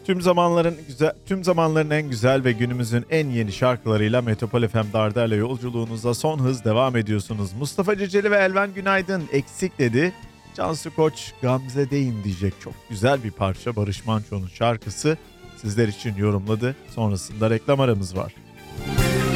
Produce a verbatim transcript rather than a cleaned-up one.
Tüm zamanların güzel, tüm zamanların en güzel ve günümüzün en yeni şarkılarıyla Metropol F M Dardar'la yolculuğunuza son hız devam ediyorsunuz. Mustafa Ceceli ve Elven Günaydın eksik dedi. Cansu Koç Gamze'deyim diyecek çok güzel bir parça Barış Manço'nun şarkısı sizler için yorumladı. Sonrasında reklam aramız var.